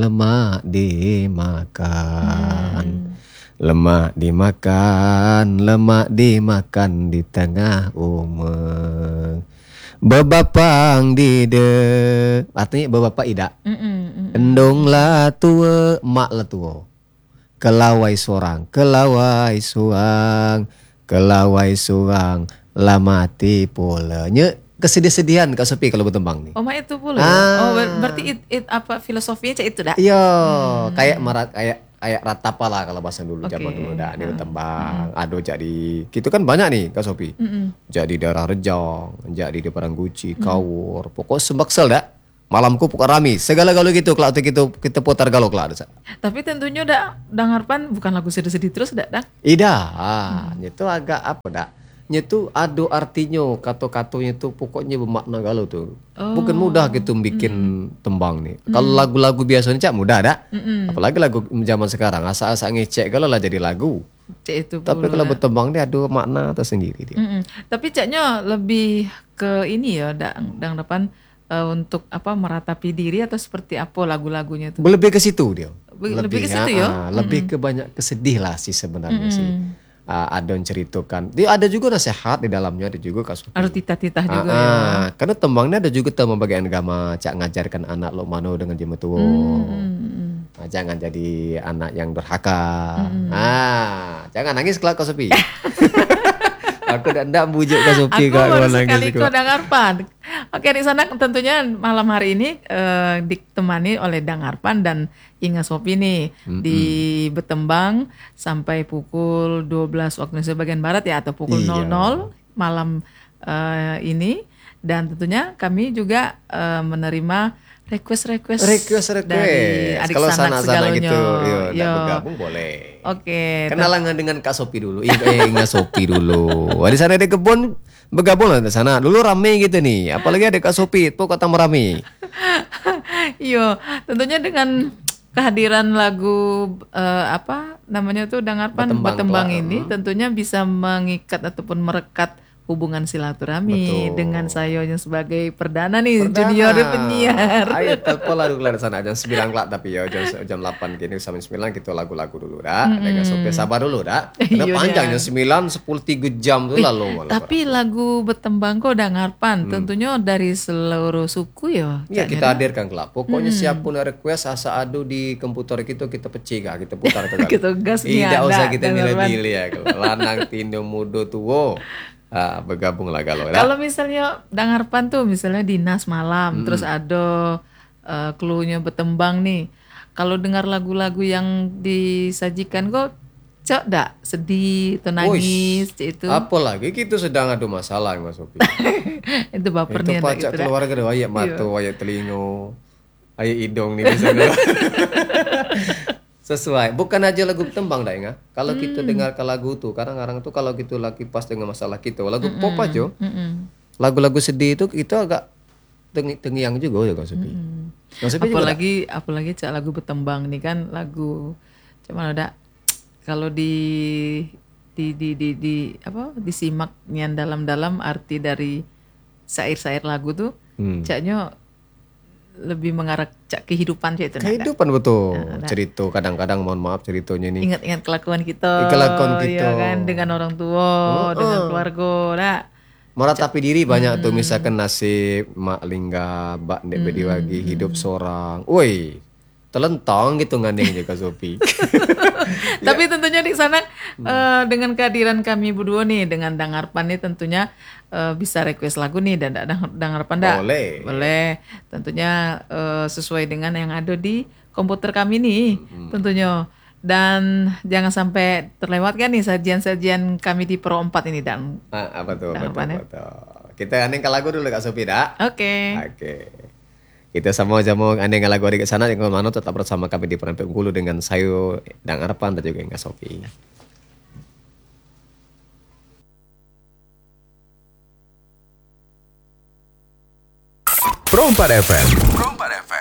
lemak dimakan. Lemak dimakan di tengah umur. Bebapang artinya bebapak ida. Endonglah tua, maklah tua. Kelawai sorang, lah mati pula. Kesedihan Kak Sophie kalau bertembang nih. Oh, mak itu pula. Berarti apa filosofinya cak itu dah? Iya, kayak ratapa lah kalau bahasa dulu, zaman dulu dah ini bertembang. Aduh jadi gitu kan banyak nih Kak Sophie. Jadi daerah Rejang, jadi di Parangguci, Kawur, pokok sembaksel dah. Malamku pokok rami, segala galau gitu, kalau kita putar galau kelak. Tapi tentunya udah dengarpan bukan lagu sedih-sedih terus dah. Ida, itu agak apa dah? Itu ada artinya, kata-katanya tuh pokoknya bermakna galau tuh. Bukan mudah gitu bikin tembang nih. Kalau lagu-lagu biasanya cak mudah dah. Apalagi lagu zaman sekarang, asal-asal ngecek galau lah jadi lagu. Itu tapi kalau bertembang dia ada makna tersendiri dia. Tapi caknya lebih ke ini ya, dang depan untuk apa meratapi diri atau seperti apa lagu-lagunya tuh? Lebih ke situ dia. Lebih ke situ ya. Lebih ke banyak kesedih lah sih sebenarnya sih. Ada yang ceritakan. Dia ada juga nasihat di dalamnya, ada juga kasus. Ada titah-titah juga ya. Karena tembangnya ada juga tema bagian agama, cak ngajarkan anak lo mano dengan jemetuo. Jangan jadi anak yang durhaka. Jangan nangis kelak Kak Sophie. Aku ndak bujuk Kak Sophie. Aku baru sekali kau dengarpan. Oke, di sana tentunya malam hari ini ditemani oleh Dangarpan dan Inga Sophie nih di Betembang sampai pukul 12 waktu Indonesia bagian Barat ya, atau pukul 00 malam ini. Dan tentunya kami juga menerima request dari adik kalau sanak sana gitu, yo. bergabung boleh. Oke. Kenalan dengan Kak Sophie dulu, Inga Sophie dulu. Di sana di kebun bergabung lah di sana. Dulu rame gitu nih, apalagi ada Kak Sophie, pokok tambah rame. Iya, tentunya dengan kehadiran lagu apa namanya tuh Dangarpan Betembang ini tentunya bisa mengikat ataupun merekat hubungan silaturahmi dengan saya yang sebagai perdana nih junior penyiar. Ayo telepon lah dulu di sana jam 9 kelak, tapi ya jam 8 gini sampai 9 kita lagu-lagu dulu dah. Dengan Sophie sabar dulu dah. Karena panjangnya 9 10 3 jam tuh lalu. Tapi lagu Betembang kok Dangarpan tentunya dari seluruh suku ya. Iya, kita hadirkan kelak. Pokoknya siapapun request asa adu di komputer kita pecih kah, kita putar ke kita gas nih. Tidak usah kita milih-milih ya. Lanang tindo mudo tuwo. Bergabung lah kalau misalnya Dangarpan tuh misalnya dinas malam terus ada cluenya Betembang nih, kalau dengar lagu-lagu yang disajikan kok cok dak sedih atau nangis itu apalagi kita sedang ada masalah Mas Sophie. Itu bapernya itu pacak gitu keluarga ada ayak mata ayak telingo ayak hidung nih misalnya. Sesuai, bukan aja lagu Betembang dah Inga. Kalau kita dengarkan lagu tuh, kadang-kadang tuh kalau gitu lagi pas dengan masalah kita, lagu pop aja, lagu-lagu sedih itu kita agak tengiang juga ya Kak Sophie. Apalagi cak lagu Betembang nih kan lagu cuman ada kalau disimak yang dalam-dalam arti dari syair-syair lagu tuh, caknya lebih mengarah kehidupan itu. Kehidupan betul. Cerita kadang-kadang mohon maaf ceritanya nih. Ingat-ingat kelakuan kita. Ya kan, dengan orang tua, dengan keluarga, dah. Meratapi diri banyak tuh, misalkan nasib mak lingga, bak ndek bediwagi hidup seorang. Woi, telentang gitu ngandeng Kak Sophie. Tapi tentunya di sana dengan kehadiran kami berdua nih dengan Dangarpan nih tentunya bisa request lagu nih dan Dangarpan dah. Boleh. Tentunya sesuai dengan yang ada di komputer kami nih tentunya. Dan jangan sampai terlewatkan nih sajian-sajian kami di Pro 4 ini dan betul. Kita andeng ke lagu dulu Kak Sophie dah. Oke. Kita sama-sama andeng lagu di sana yang mana tetap bersama kami di Perempet Bengkulu dengan saya Dangarpan dan juga Inga Sophie. Pro 4 FM.